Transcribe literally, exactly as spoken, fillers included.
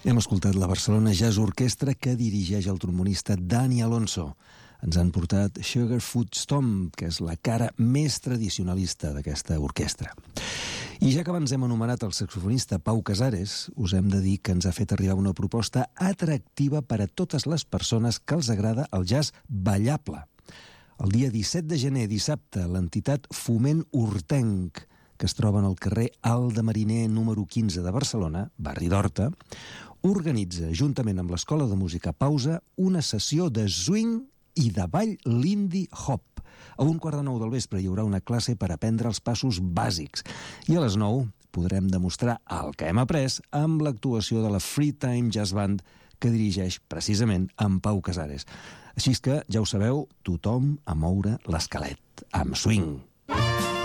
Hem escoltat la Barcelona Jazz Orquestra que dirigeix el trombonista Dani Alonso. Ens han portat Sugarfoot Stomp, que és la cara més tradicionalista d'aquesta orquestra. I ja que abans hem anomenat el saxofonista Pau Casares, us hem de dir que ens ha fet arribar una proposta atractiva per a totes les persones que els agrada el jazz ballable. El dia disset de gener, dissabte, l'entitat Foment Hortenc, que es troba en el carrer Alt de Mariner número quinze de Barcelona, barri d'Horta, organitza, juntament amb l'Escola de Música Pausa, una sessió de swing i de ball Lindy Hop. A un quart de nou del vespre hi haurà una classe per aprendre els passos bàsics. I a les nou podrem demostrar el que hem après amb l'actuació de la Free Time Jazz Band que dirigeix precisament en Pau Casares. Així que, ja ho sabeu, tothom a moure l'esquelet, amb swing.